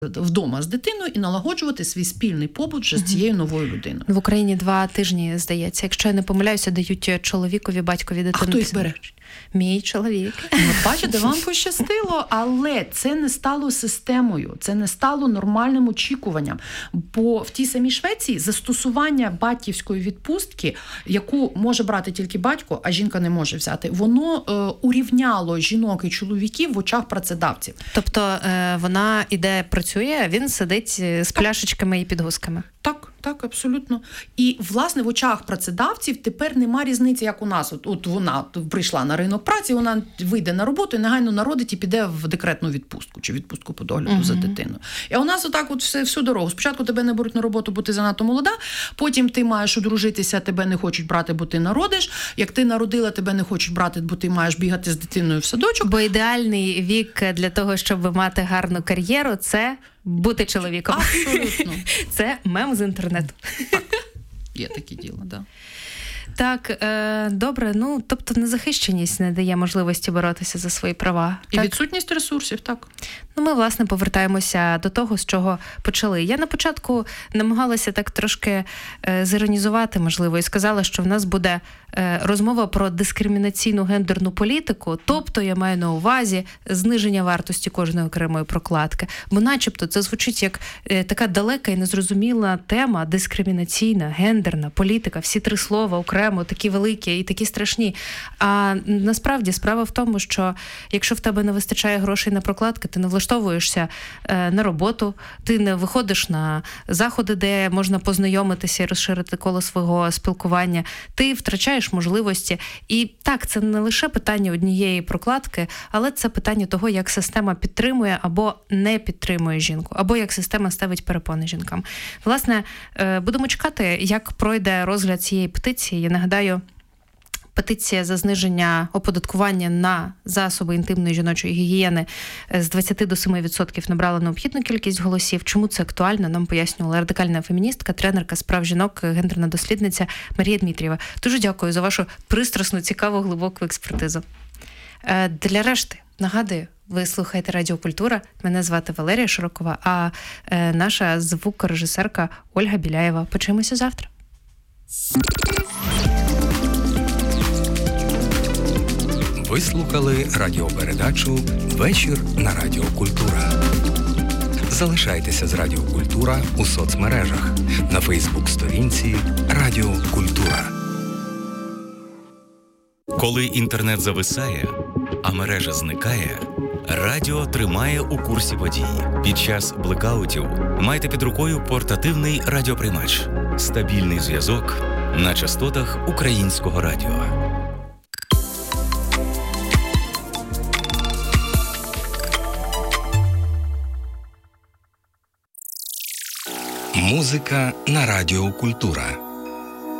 вдома з дитиною і налагоджувати свій спільний побут вже з цією новою людиною. В Україні 2 тижні, здається. Якщо я не помиляюся, дають чоловікові, батькові дитину. А хто їх бере? Мій чоловік. Бачите, вам пощастило, але це не стало системою, це не стало нормальним очікуванням. Бо в тій самій Швеції застосування батьківської відпустки, яку може брати тільки батько, а жінка не може взяти, воно урівняло жінок і чоловіків в очах працедавців. Тобто вона іде, працює, він сидить з пляшечками і підгузками. Так, абсолютно. І, власне, в очах працедавців тепер нема різниці, як у нас. От вона прийшла на ринок праці, вона вийде на роботу і негайно народить і піде в декретну відпустку чи відпустку по догляду за дитиною. І у нас отак от всю дорогу. Спочатку тебе не беруть на роботу, бо ти занадто молода, потім ти маєш одружитися, тебе не хочуть брати, бо ти народиш. Як ти народила, тебе не хочуть брати, бо ти маєш бігати з дитиною в садочок. Бо ідеальний вік для того, щоб мати гарну кар'єру, це бути чоловіком. Абсолютно. Це мем з інтернету. Так, є такі діла, да. Так, добре, тобто незахищеність не дає можливості боротися за свої права. І так? Відсутність ресурсів, так. Ми, власне, повертаємося до того, з чого почали. Я на початку намагалася так трошки зіронізувати, можливо, і сказала, що в нас буде розмова про дискримінаційну гендерну політику, тобто я маю на увазі зниження вартості кожної окремої прокладки. Бо начебто це звучить як така далека і незрозуміла тема, дискримінаційна, гендерна політика, всі 3 слова окремо, такі великі і такі страшні. А насправді справа в тому, що якщо в тебе не вистачає грошей на прокладки, ти не влаштовуєшся на роботу, ти не виходиш на заходи, де можна познайомитися і розширити коло свого спілкування, ти втрачаєш можливості. І так, це не лише питання однієї прокладки, але це питання того, як система підтримує або не підтримує жінку, або як система ставить перепони жінкам. Власне, будемо чекати, як пройде розгляд цієї петиції. Я нагадаю, петиція за зниження оподаткування на засоби інтимної жіночої гігієни з 20 до 7% набрала необхідну кількість голосів. Чому це актуально, нам пояснювала радикальна феміністка, тренерка з прав жінок, гендерна дослідниця Марія Дмитрієва. Дуже дякую за вашу пристрасну, цікаву, глибоку експертизу. Для решти, нагадую, ви слухаєте Радіо Культура. Мене звати Валерія Широкова, а наша звукорежисерка Ольга Біляєва. Почуємося завтра. Ви слухали радіопередачу «Вечір на Радіо Культура». Залишайтеся з Радіо Культура у соцмережах на Фейсбук-сторінці Радіо Культура. Коли інтернет зависає, а мережа зникає, радіо тримає у курсі подій. Під час блекаутів майте під рукою портативний радіоприймач. Стабільний зв'язок на частотах українського радіо. Музика на Радіо Культура.